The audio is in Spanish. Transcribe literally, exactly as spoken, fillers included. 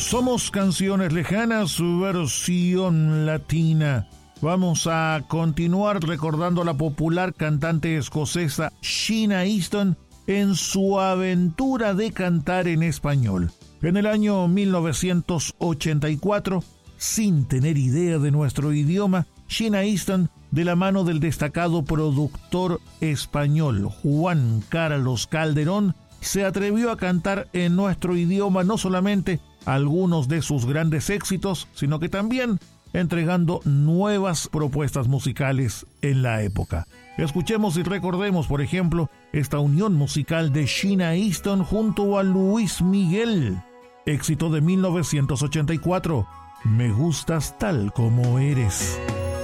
Somos Canciones Lejanas, su versión latina. Vamos a continuar recordando a la popular cantante escocesa Sheena Easton en su aventura de cantar en español. En el año mil novecientos ochenta y cuatro, sin tener idea de nuestro idioma, Sheena Easton, de la mano del destacado productor español Juan Carlos Calderón, se atrevió a cantar en nuestro idioma no solamente algunos de sus grandes éxitos, sino que también entregando nuevas propuestas musicales en la época. Escuchemos y recordemos, por ejemplo, esta unión musical de Sheena Easton junto a Luis Miguel, éxito de mil novecientos ochenta y cuatro, Me gustas tal como eres.